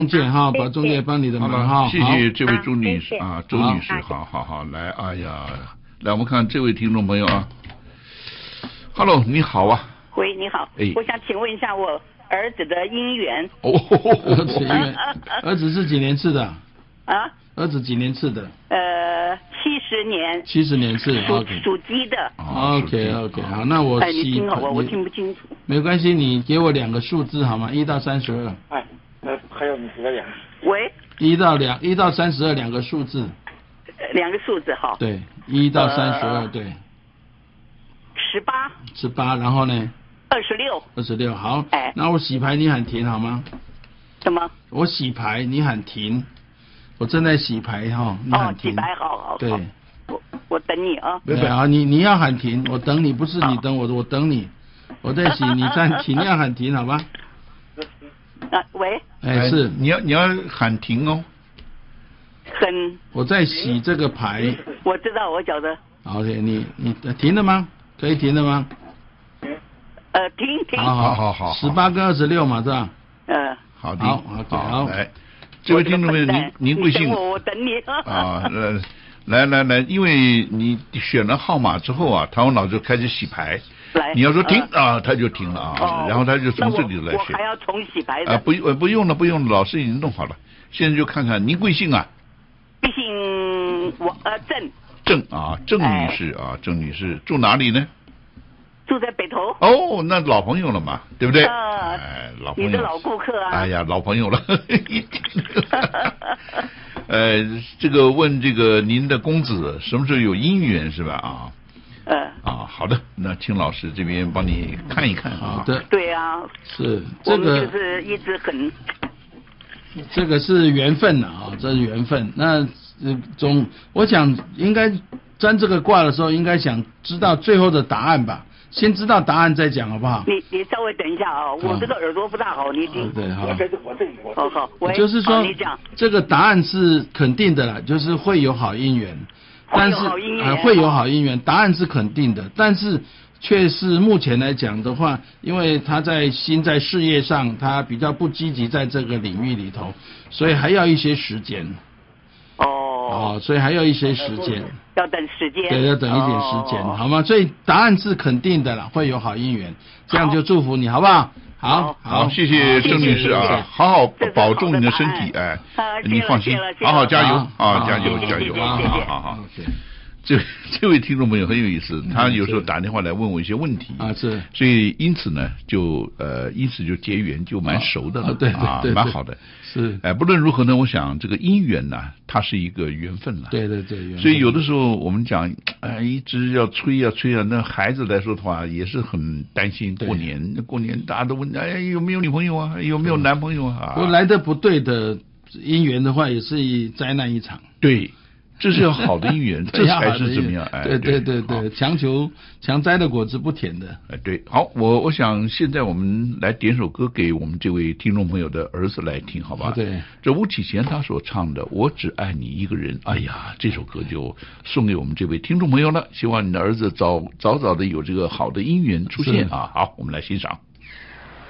中介哈，把中介帮你的忙哈。 谢谢这位周女士谢谢啊，周女士，好，来，哎呀，来我们看这位听众朋友啊 ，Hello， 你好啊。 喂，你好，我想请问一下我儿子的姻缘。 儿子姻缘，儿子是几年次的？ 啊？ 儿子几年次的 ？70年。 70年次， 属鸡的。 OK， 好，那我你听好我听不清楚。 没关系，你给我2个数字好吗？1到32。 还有你几个人？ 喂。 1到322个数字。 2个数字好。 对，1到32，对。18，然后呢？26，好。那我洗牌，你喊停好吗？ 什么？ 我洗牌，你喊停。我正在洗牌哈，你喊停。 洗牌好。 对。 我等你啊。 对啊，你要喊停，我等你，不是你等我，我等你。我在洗，你暂停，你要喊停好吧？ 喂。 是你要喊停哦。 我在洗这个牌。 我知道，我晓得。 OK， 你停了吗？可以停了吗？ 停。 好。 18跟26嘛，是吧？ 好的。 好。 来，这位听众朋友，您贵姓？ 我等你啊。来，因为你选了号码之后啊，唐文老就开始洗牌。你要说停啊，他就停了啊，然后他就从这里来选。 我还要重洗牌的。 不用了，老师已经弄好了。现在就看看您贵姓啊？ 贵姓郑。 郑女士啊，郑女士住哪里呢？ 住在北投。 那老朋友了嘛，对不对？老朋友。 你的老顾客啊。 哎呀，老朋友了。这个问这个您的公子什么时候有姻缘是吧？好的，那请老师这边帮你看一看啊。 对啊。 是这个。 就是一直很。 这个是缘分啊，这是缘分。那我想应该占这个卦的时候，应该想知道最后的答案吧。先知道答案再讲好不好？ 你稍微等一下啊，我这个耳朵不大好，你听。 对，好。 好。喂。 就是说，这个答案是肯定的啦，就是会有好姻缘，但是会有好姻缘，答案是肯定的，但是却是目前来讲的话，因为他在事业上，他比较不积极在这个领域里头，所以还要一些时间。所以还要一些时间。 要等时间。 对，要等一点时间，好吗？所以答案是肯定的啦，会有好姻缘，这样就祝福你，好不好？好， 谢谢郑女士啊，好保重你的身体，你放心，好好加油啊，加油，好。这位听众朋友很有意思，他有时候打电话来问我一些问题是， 所以因此就结缘，就蛮熟的了， 对， 蛮好的。 是， 不论如何呢，我想这个姻缘呢，它是一个缘分了。 对， 所以有的时候我们讲，一直要催啊，那孩子来说的话，也是很担心。过年大家都问，有没有女朋友啊？有没有男朋友啊？ 我来的不对的姻缘的话，也是灾难一场。 对。这是要好的姻缘，这才是怎么样？ 对，强摘的果子不甜的。 对，好，我想现在我们来点首歌给我们这位听众朋友的儿子来听，好吧？ 对， 这巫启贤他所唱的《我只爱你一个人》，哎呀，这首歌就送给我们这位听众朋友了。希望你的儿子早早的有这个好的姻缘出现啊！好，我们来欣赏。